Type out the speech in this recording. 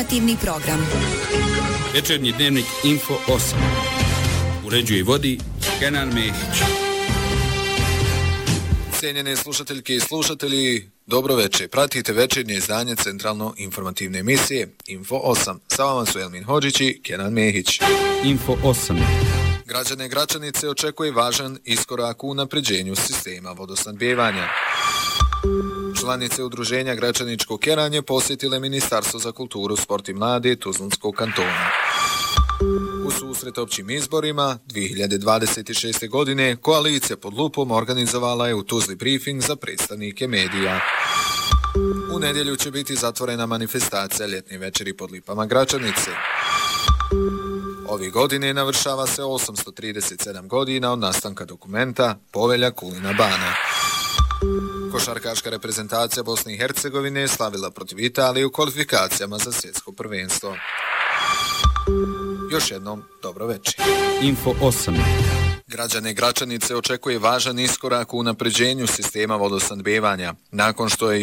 Informativni program. Večernji dnevnik Info 8. Uređuje i vodi Kenan Mehić. Cijenjene slušateljke i slušatelji, dobro večer. Pratite večernje izdanje centralno informativne emisije Info 8. Sa vama su Elmin Hodžić i Kenan Mehić. Info 8. Građane i građanice očekuje važan iskorak u unapređenju sistema vodosnabdijevanja. Članice udruženja Gračaničko Keranje posjetile Ministarstvo za kulturu, sport i mlade Tuzlanskog kantona. U susret općim izborima 2026. godine koalicija pod lupom organizovala je u Tuzli briefing za predstavnike medija. U nedjelju će biti zatvorena manifestacija ljetne večeri pod lipama Gračanice. Ove godine navršava se 837 godina od nastanka dokumenta Povelja Kulina Bana. Košarkaška reprezentacija Bosne i Hercegovine je slavila protiv Italije u kvalifikacijama za svjetsko prvenstvo. Još jednom, dobro večer. Info 8. Građane i građanice očekuje važan iskorak u unapređenju sistema vodosnabdijevanja nakon što je